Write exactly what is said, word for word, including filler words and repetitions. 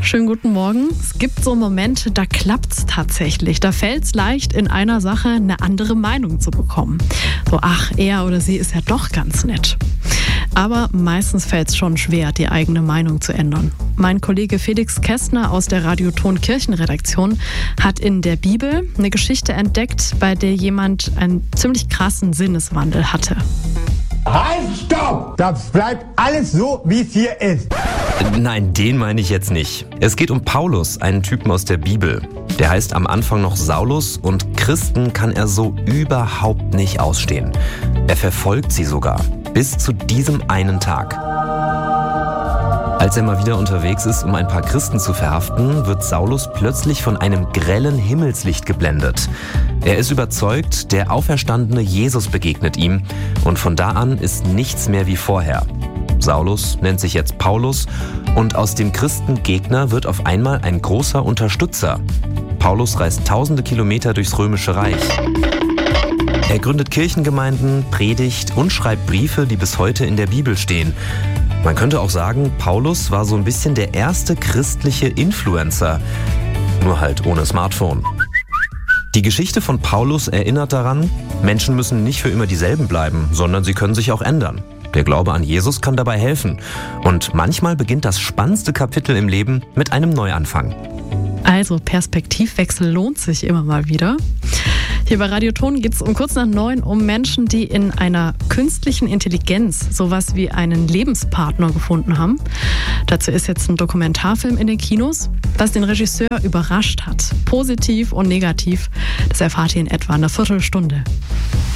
Schönen guten Morgen. Es gibt so Momente, da klappt's tatsächlich. Da fällt's leicht, in einer Sache eine andere Meinung zu bekommen. So, ach, er oder sie ist ja doch ganz nett. Aber meistens fällt's schon schwer, die eigene Meinung zu ändern. Mein Kollege Felix Kästner aus der Radioton Kirchenredaktion hat in der Bibel eine Geschichte entdeckt, bei der jemand einen ziemlich krassen Sinneswandel hatte. Halt, stopp! Das bleibt alles so, wie es hier ist. Nein, den meine ich jetzt nicht. Es geht um Paulus, einen Typen aus der Bibel. Der heißt am Anfang noch Saulus und Christen kann er so überhaupt nicht ausstehen. Er verfolgt sie sogar, bis zu diesem einen Tag. Als er mal wieder unterwegs ist, um ein paar Christen zu verhaften, wird Saulus plötzlich von einem grellen Himmelslicht geblendet. Er ist überzeugt, der auferstandene Jesus begegnet ihm und von da an ist nichts mehr wie vorher. Saulus nennt sich jetzt Paulus und aus dem Christengegner wird auf einmal ein großer Unterstützer. Paulus reist tausende Kilometer durchs Römische Reich. Er gründet Kirchengemeinden, predigt und schreibt Briefe, die bis heute in der Bibel stehen. Man könnte auch sagen, Paulus war so ein bisschen der erste christliche Influencer, nur halt ohne Smartphone. Die Geschichte von Paulus erinnert daran, Menschen müssen nicht für immer dieselben bleiben, sondern sie können sich auch ändern. Der Glaube an Jesus kann dabei helfen. Und manchmal beginnt das spannendste Kapitel im Leben mit einem Neuanfang. Also Perspektivwechsel lohnt sich immer mal wieder. Hier bei Radioton geht es um kurz nach neun um Menschen, die in einer künstlichen Intelligenz sowas wie einen Lebenspartner gefunden haben. Dazu ist jetzt ein Dokumentarfilm in den Kinos, was den Regisseur überrascht hat. Positiv und negativ, das erfahrt ihr in etwa einer Viertelstunde.